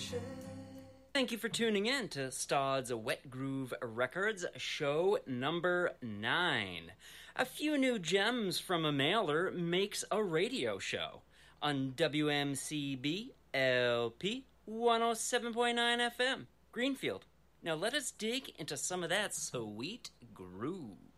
Thank you for tuning in to Stodd's Wet Groove Records, show number 9. A few new gems from a mailer makes a radio show on WMCB LP 107.9 FM, Greenfield. Now let us dig into some of that sweet groove.